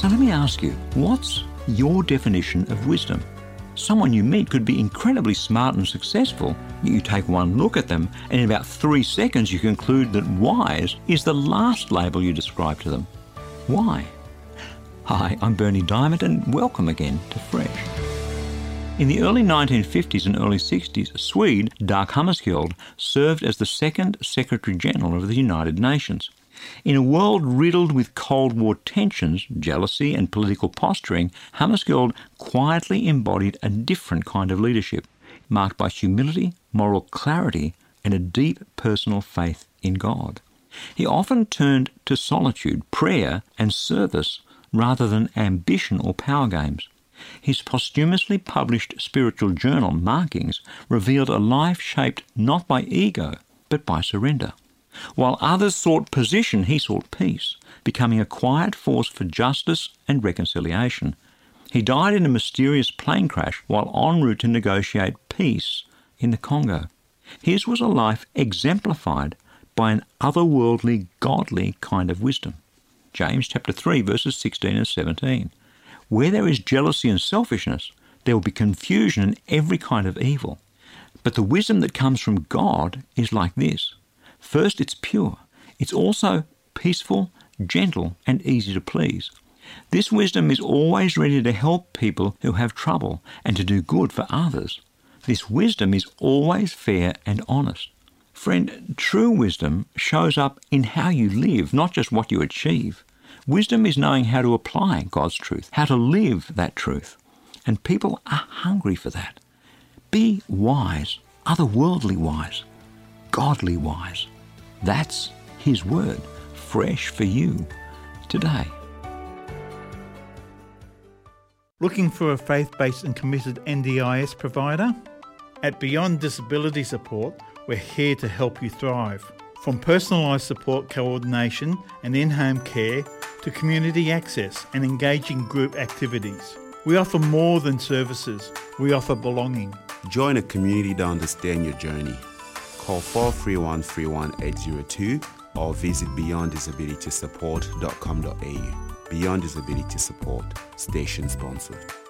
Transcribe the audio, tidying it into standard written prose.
So let me ask you, what's your definition of wisdom? Someone you meet could be incredibly smart and successful. You take one look at them, and in about 3 seconds you conclude that wise is the last label you describe to them. Why? Hi, I'm Berni Dymet, and welcome again to Fresh. In the early 1950s and early 60s, Swede Dag Hammarskjöld served as the second Secretary General of the United Nations. In a world riddled with Cold War tensions, jealousy and political posturing, Hammarskjöld quietly embodied a different kind of leadership, marked by humility, moral clarity, and a deep personal faith in God. He often turned to solitude, prayer, and service rather than ambition or power games. His posthumously published spiritual journal, Markings, revealed a life shaped not by ego, but by surrender. While others sought position, he sought peace, becoming a quiet force for justice and reconciliation. He died in a mysterious plane crash while en route to negotiate peace in the Congo. His was a life exemplified by an otherworldly, godly kind of wisdom. James chapter 3, verses 16 and 17. Where there is jealousy and selfishness, there will be confusion and every kind of evil. But the wisdom that comes from God is like this. First, it's pure. It's also peaceful, gentle, and easy to please. This wisdom is always ready to help people who have trouble and to do good for others. This wisdom is always fair and honest. Friend, true wisdom shows up in how you live, not just what you achieve. Wisdom is knowing how to apply God's truth, how to live that truth. And people are hungry for that. Be wise, otherworldly wise, godly wise. That's His word, fresh for you today. Looking for a faith-based and committed NDIS provider? At Beyond Disability Support, we're here to help you thrive. From personalised support coordination and in-home care to community access and engaging group activities. We offer more than services. We offer belonging. Join a community to understand your journey. Call 431 31802 or visit beyonddisabilitysupport.com.au. Beyond Disability Support, station sponsored.